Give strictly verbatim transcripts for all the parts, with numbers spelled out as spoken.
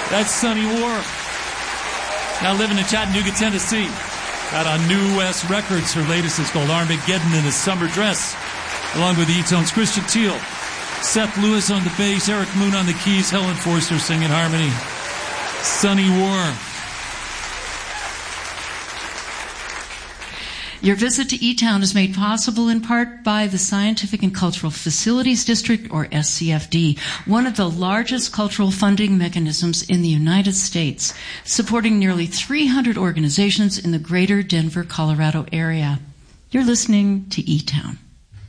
That's Sunny War. Now living in Chattanooga, Tennessee. Got on New West Records. Her latest is called Armageddon in a Summer Dress, along with E-Tone's Christian Teal, Seth Lewis on the bass, Eric Moon on the keys, Helen Forster singing harmony. Sunny War. Your visit to E-Town is made possible in part by the Scientific and Cultural Facilities District, or S C F D, one of the largest cultural funding mechanisms in the United States, supporting nearly three hundred organizations in the greater Denver, Colorado area. You're listening to E-Town.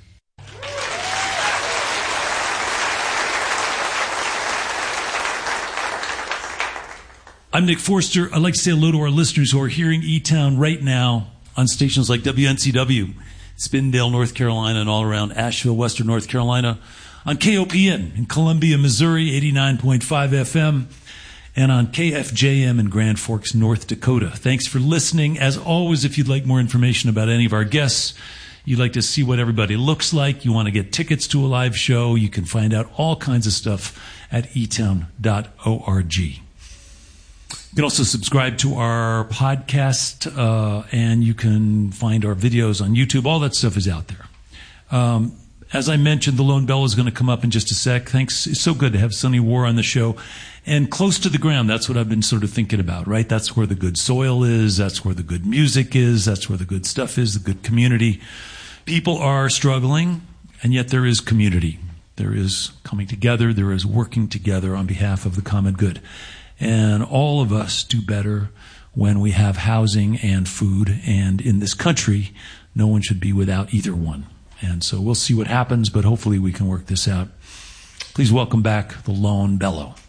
I'm Nick Forster. I'd like to say hello to our listeners who are hearing E-Town right now on stations like W N C W, Spindale, North Carolina, and all around Asheville, Western North Carolina, on K O P N in Columbia, Missouri, eighty-nine point five F M, and on K F J M in Grand Forks, North Dakota. Thanks for listening. As always, if you'd like more information about any of our guests, you'd like to see what everybody looks like, you want to get tickets to a live show, you can find out all kinds of stuff at e town dot org. You can also subscribe to our podcast, uh, and you can find our videos on YouTube. All that stuff is out there. Um, as I mentioned, the Lone Bellow is going to come up in just a sec. Thanks. It's so good to have Sunny War on the show. And close to the ground, that's what I've been sort of thinking about, right? That's where the good soil is. That's where the good music is. That's where the good stuff is, the good community. People are struggling, and yet there is community. There is coming together. There is working together on behalf of the common good. And all of us do better when we have housing and food. And in this country, no one should be without either one. And so we'll see what happens, but hopefully we can work this out. Please welcome back the Lone Bellow.